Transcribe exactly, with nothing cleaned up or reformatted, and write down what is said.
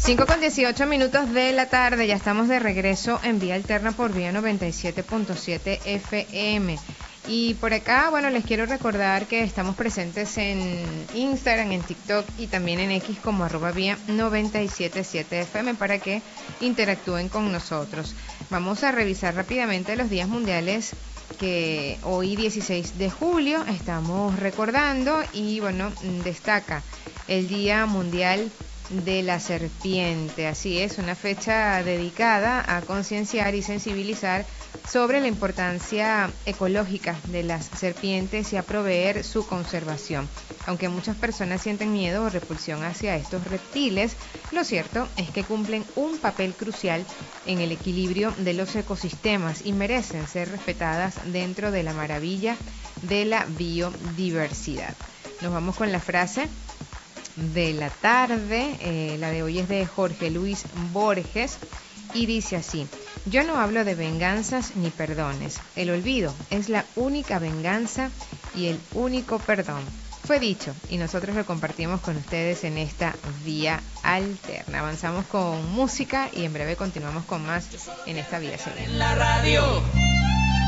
cinco con dieciocho minutos de la tarde, ya estamos de regreso en Vía Alterna por Vía noventa y siete punto siete F M. Y por acá, bueno, les quiero recordar que estamos presentes en Instagram, en TikTok y también en X como arroba Vía noventa y siete punto siete F M para que interactúen con nosotros. Vamos a revisar rápidamente los días mundiales que hoy dieciséis de julio estamos recordando y bueno, destaca el Día Mundial de la Serpiente. Así es, una fecha dedicada a concienciar y sensibilizar sobre la importancia ecológica de las serpientes y a proveer su conservación. Aunque muchas personas sienten miedo o repulsión hacia estos reptiles, lo cierto es que cumplen un papel crucial en el equilibrio de los ecosistemas y merecen ser respetadas dentro de la maravilla de la biodiversidad. Nos vamos con la frase de la tarde, eh, la de hoy es de Jorge Luis Borges y dice así: yo no hablo de venganzas ni perdones, el olvido es la única venganza y el único perdón. Fue dicho y nosotros lo compartimos con ustedes en esta Vía Alterna. Avanzamos con música y en breve continuamos con más en esta Vía Alterna.